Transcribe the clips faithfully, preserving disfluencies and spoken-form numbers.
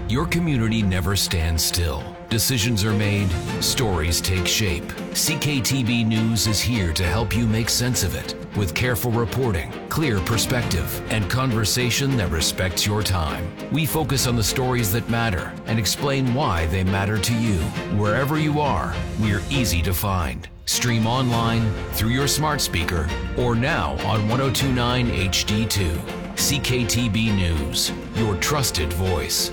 Your community never stands still. Decisions are made, stories take shape. C K T B News is here to help you make sense of it with careful reporting, clear perspective, and conversation that respects your time. We focus on the stories that matter and explain why they matter to you. Wherever you are, we're easy to find. Stream online, through your smart speaker, or now on ten twenty-nine H D two. C K T B News, your trusted voice.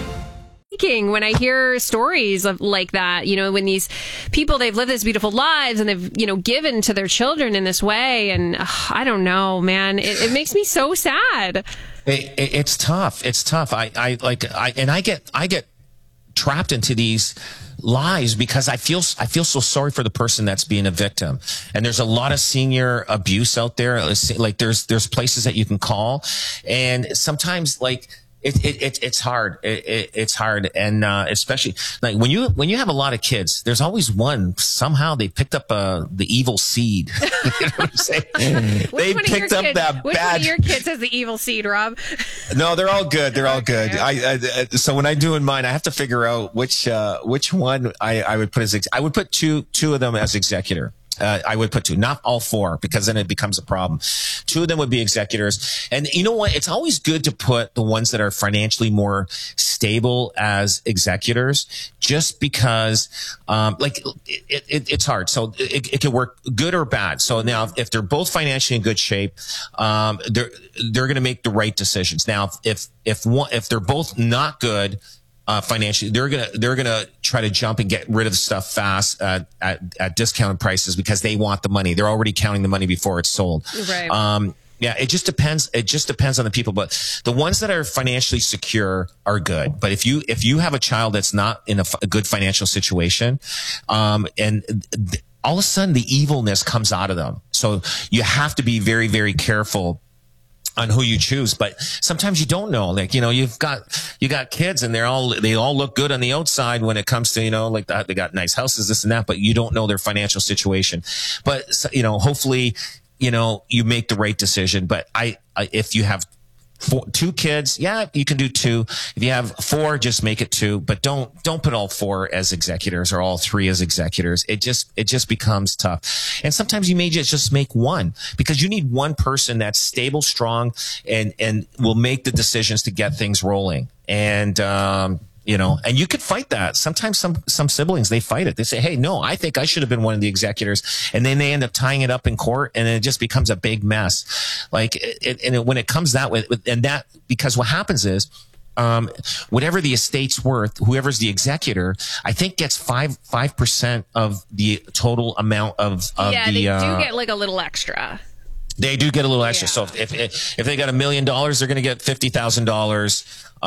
When I hear stories of like that, you know, when these people, they've lived these beautiful lives and they've, you know, given to their children in this way. And uh, I don't know, man, it, it makes me so sad. It, it, it's tough. It's tough. I, I like, I, and I get, I get trapped into these lies because I feel, I feel so sorry for the person that's being a victim. And there's a lot of senior abuse out there. Like there's, there's places that you can call. And sometimes like, It, it, it, it's hard. It, it, it's hard. And, uh, especially like when you, when you have a lot of kids, there's always one, somehow they picked up, uh, the evil seed. You know what I'm saying? They picked up kids, that which bad. Which one of your kids has the evil seed, Rob? No, they're all good. They're all okay. good. I, I, so when I do in mine, I have to figure out which, uh, which one I, I would put as, ex- I would put two, two of them as executor. Uh, I would put two, not all four, because then it becomes a problem. Two of them would be executors. And you know what? It's always good to put the ones that are financially more stable as executors, just because, um, like it, it, it's hard. So it, it can work good or bad. So now if they're both financially in good shape, um, they're, they're going to make the right decisions. Now, if, if one, if they're both not good, Uh, financially, they're gonna they're gonna try to jump and get rid of the stuff fast uh, at at discounted prices because they want the money. They're already counting the money before it's sold. Right. Um, yeah, it just depends. It just depends on the people. But the ones that are financially secure are good. But if you if you have a child that's not in a, f- a good financial situation, um, and th- all of a sudden the evilness comes out of them, so you have to be very very careful on who you choose. But sometimes you don't know, like, you know, you've got, you got kids and they're all, they all look good on the outside when it comes to, you know, like that, they got nice houses, this and that, but you don't know their financial situation. But, you know, hopefully, you know, you make the right decision. But I, I if you have four, two kids, yeah, you can do two. If you have four, just make it two, but don't, don't put all four as executors or all three as executors. It just, it just becomes tough. And sometimes you may just, just make one, because you need one person that's stable, strong, and, and will make the decisions to get things rolling. And, um, you know, and you could fight that. Sometimes some, some siblings, they fight it. They say, hey, no, I think I should have been one of the executors. And then they end up tying it up in court, and it just becomes a big mess. Like, it, and it, when it comes that way, and that, because what happens is, um, whatever the estate's worth, whoever's the executor, I think gets five, five percent of the total amount of, of yeah, the, they uh, do get like a little extra. They do get a little extra. Yeah. So if, if, if they got a million dollars, they're going to get fifty thousand dollars,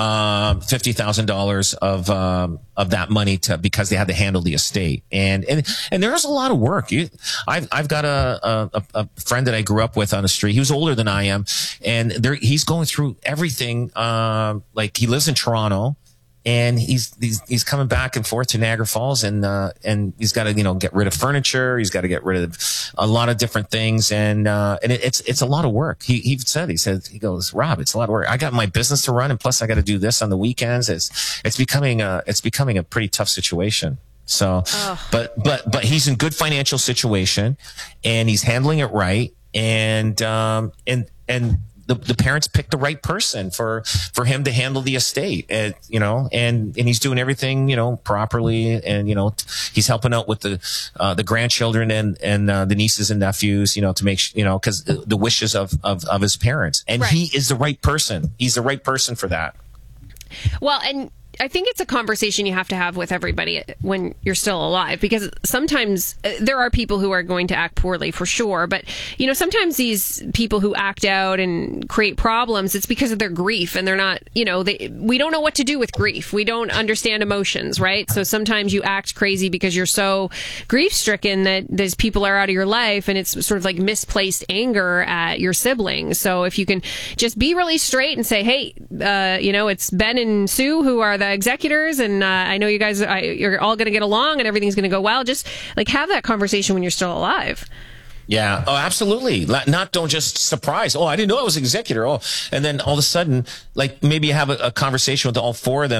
um, fifty thousand dollars of, um, of that money to, because they had to handle the estate. And, and, and there's a lot of work. You, I've, I've got a, a, a friend that I grew up with on the street. He was older than I am. And there, he's going through everything. Um, like he lives in Toronto. And he's, he's, he's coming back and forth to Niagara Falls, and, uh, and he's got to, you know, get rid of furniture. He's got to get rid of a lot of different things. And, uh, and it, it's, it's a lot of work. He, he said, he said, he goes, Rob, it's a lot of work. I got my business to run, and plus I got to do this on the weekends. It's, it's becoming a, it's becoming a pretty tough situation. So, oh. but, but, but he's in good financial situation, and he's handling it right. And, um, and, and, The, the parents picked the right person for, for him to handle the estate, and, you know, and, and he's doing everything, you know, properly. And, you know, he's helping out with the, uh, the grandchildren and, and, uh, the nieces and nephews, you know, to make, you know, cause the wishes of, of, of his parents. And right. he is the right person. He's the right person for that. Well, and I think it's a conversation you have to have with everybody when you're still alive, because sometimes uh, there are people who are going to act poorly for sure. But, you know, sometimes these people who act out and create problems, it's because of their grief, and they're not, you know, they, we don't know what to do with grief. We don't understand emotions, right? So sometimes you act crazy because you're so grief stricken that these people are out of your life, and it's sort of like misplaced anger at your siblings. So if you can just be really straight and say, hey, uh, you know, it's Ben and Sue who are the executors, and uh, I know you guys I, you're all going to get along and everything's going to go well. Just like have that conversation when you're still alive. Yeah. Oh, absolutely. Not don't just surprise. Oh, I didn't know I was executor. Oh, and then all of a sudden, like maybe you have a, a conversation with all four of them.